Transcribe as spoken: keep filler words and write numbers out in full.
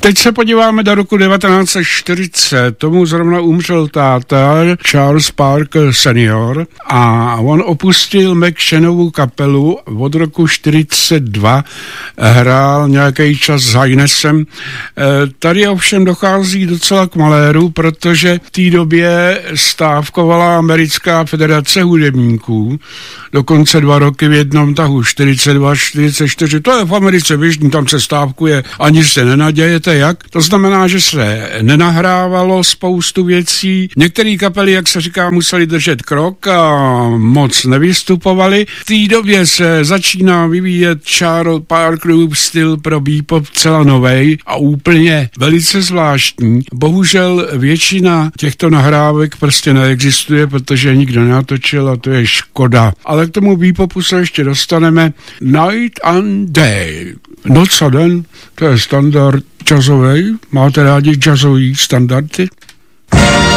teď se podíváme do roku devatenáct set čtyřicet. Tomu zrovna umřel táta Charles Parker senior a on opustil McShannovu kapelu. Od roku čtyřicet dva hrál nějaký čas s Hainesem. Tady ovšem dochází docela k maléru, protože v té době stávkovala Americká federace hudebníků. Dokonce dva roky v jednom tahu, čtyřicet dva čtyřicet čtyři. To je v Americe běžný, tam se stávkuje, ani se nenadějete jak. To znamená, že se nenahrávalo spoustu věcí. Některé kapely, jak se říká, museli držet krok a moc nevystupovali. V té době se začíná vyvíjet Charles Parkerův styl pro bebop celá novej a úplně velice zvláštní. Bohužel většina těchto nahrávek prostě neexistuje, protože nikdo nenatočil a to je škoda. Ale k tomu bebopu se ještě dostaneme. Night and Day. Noc a den, to je standard jazzový. Máte rádi jazzový standardy?